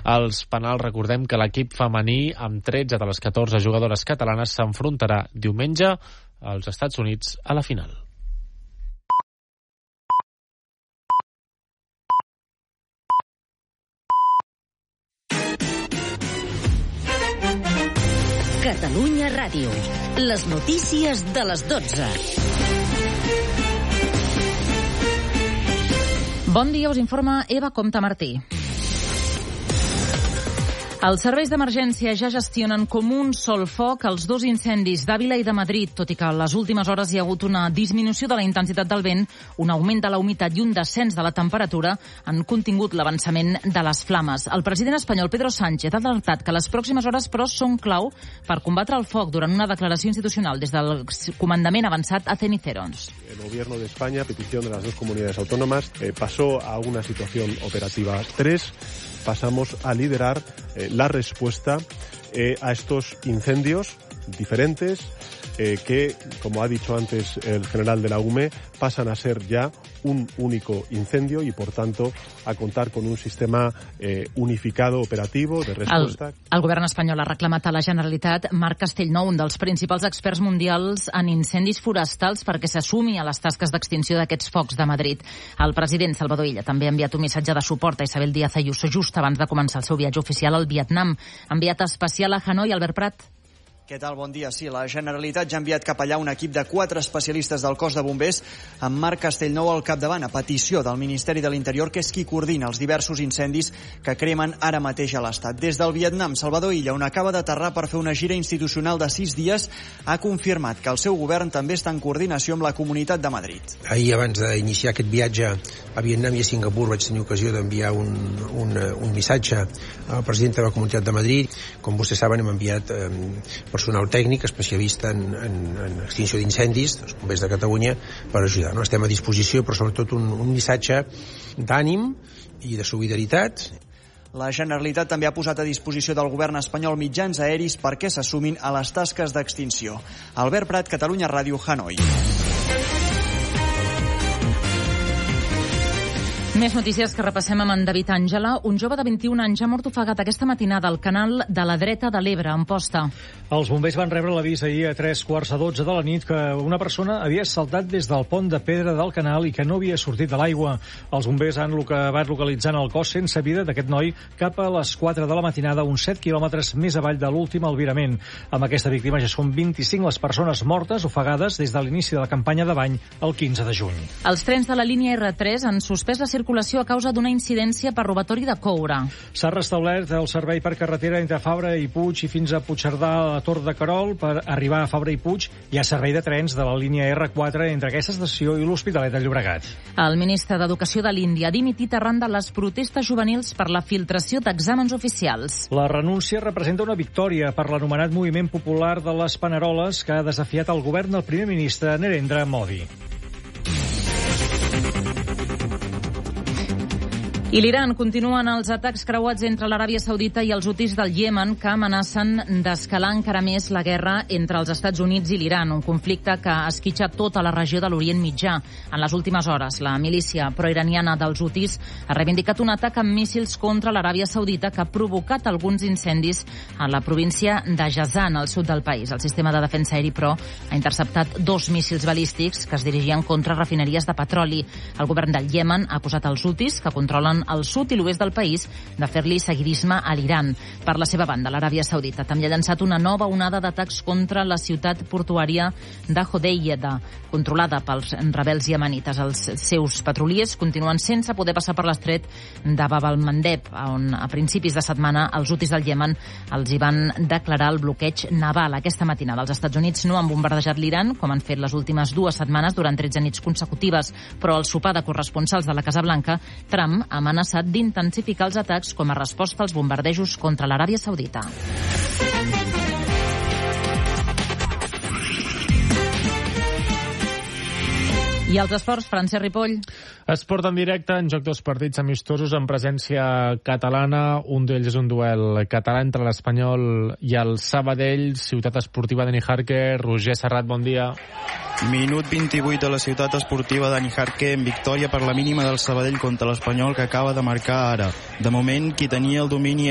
als penals. Recordem que l'equip femení, amb 13 de les 14 jugadores catalanes, s'enfrontarà diumenge als Estats Units a la final. Catalunya Ràdio. Les notícies de les 12. Bon dia, us informa Eva Comte Martí. Els serveis d'emergència ja gestionen com un sol foc els dos incendis d'Àvila i de Madrid, tot i que a les últimes hores hi ha hagut una disminució de la intensitat del vent, un augment de la humitat i un descens de la temperatura han contingut l'avançament de les flames. El president espanyol Pedro Sánchez ha alertat que les pròximes hores, però, són clau per combatre el foc durant una declaració institucional des del comandament avançat a Ceniceros. El gobierno de España, a petición de las dos comunidades autónomas, pasó a una situación operativa 3. Pasamos a liderar la respuesta a estos incendios diferentes que, como ha dicho antes el general de la UME, pasan a ser ya un único incendio y, por tanto, a contar con un sistema unificado operativo de respuesta. El govern espanyol ha reclamat a la Generalitat Marc Castellnou, un dels principals experts mundials en incendis forestals, perquè s'assumi a les tasques d'extinció d'aquests focs de Madrid. El president Salvador Illa també ha enviat un missatge de suport a Isabel Díaz Ayuso just abans de començar el seu viatge oficial al Vietnam. Enviat especial a Hanoi, Albert Prat. Què tal? Bon dia. Sí, la Generalitat ja ha enviat cap allà un equip de 4 especialistes del cos de bombers amb Marc Castellnou al capdavant, a petició del Ministeri de l'Interior, que és qui coordina els diversos incendis que cremen ara mateix a l'Estat. Des del Vietnam, Salvador Illa, on acaba d'aterrar per fer una gira institucional de 6 dies, ha confirmat que el seu govern també està en coordinació amb la Comunitat de Madrid. Ahir, abans d'iniciar aquest viatge a Vietnam i a Singapur, vaig tenir ocasió d'enviar un missatge al president de la Comunitat de Madrid. Com vostès saben, hem enviat personal tècnic, especialista en extinció d'incendis, dels bombers de Catalunya, per ajudar. No? Estem a disposició, però sobretot un missatge d'ànim i de solidaritat. La Generalitat també ha posat a disposició del govern espanyol mitjans aeris perquè s'assumin a les tasques d'extinció. Albert Prat, Catalunya Ràdio, Hanoi. Més notícies que repassem amb en David Àngela. Un jove de 21 anys ha mort ofegat aquesta matinada al canal de la Dreta de l'Ebre, a Amposta. Els bombers van rebre l'avís ahir a 3:15 de la nit que una persona havia saltat des del pont de pedra del canal i que no havia sortit de l'aigua. Els bombers han acabat localitzant el cos sense vida d'aquest noi cap a les 4 de la matinada, uns 7 quilòmetres més avall de l'últim albirament. Amb aquesta víctima ja són 25 les persones mortes ofegades des de l'inici de la campanya de bany el 15 de juny. Els trens de la línia R3 han suspès la circulació a causa d'una incidència per robatori de coure. S'ha restablert el servei per carretera entre Fabra i Puig i fins a Puigcerdà a la Tor de Querol. Per arribar a Fabra i Puig hi ha servei de trens de la línia R4 entre aquesta estació i l'Hospitalet de Llobregat. El ministre d'Educació de l'Índia ha dimitit arran de les protestes juvenils per la filtració d'exàmens oficials. La renúncia representa una victòria per l'anomenat moviment popular de les Paneroles, que ha desafiat el govern del primer ministre Narendra Modi. I l'Iran continuen els atacs creuats entre l'Aràbia Saudita i els hutis del Iemen, que amenacen d'escalar encara més la guerra entre els Estats Units i l'Iran, un conflicte que esquitxa tota la regió de l'Orient Mitjà. En les últimes hores, la milícia proiraniana dels hutis ha reivindicat un atac amb míssils contra l'Aràbia Saudita que ha provocat alguns incendis a la província de Jazan, al sud del país. El sistema de defensa aeri, però, ha interceptat 2 míssils balístics que es dirigien contra refineries de petroli. El govern del Iemen ha acusat els hutis, que controlen al sud i l'oest del país, de fer-li seguidisme a l'Iran. Per la seva banda, l'Aràbia Saudita també ha llançat una nova onada d'atacs contra la ciutat portuària de Hodeidah, controlada pels rebels iemenites. Els seus petroliers continuen sense poder passar per l'estret de Bab al-Mandeb, on a principis de setmana els hutis del Iemen els hi van declarar el bloqueig naval. Aquesta matinada els Estats Units no han bombardejat l'Iran, com han fet les últimes 2 setmanes durant 13 nits consecutives, però al sopar de corresponsals de la Casa Blanca, Trump ha amenaçat d'intensificar els atacs com a resposta als bombardejos contra l'Aràbia Saudita. I els esports, Francesc Ripoll. Esport en directe, en joc 2 partits amistosos en presència catalana. Un d'ells és un duel català entre l'Espanyol i el Sabadell. Ciutat Esportiva de Nijarque. Roger Serrat, bon dia. Minut 28 a la Ciutat Esportiva de Nijarque, en victòria per la mínima del Sabadell contra l'Espanyol, que acaba de marcar ara. De moment, qui tenia el domini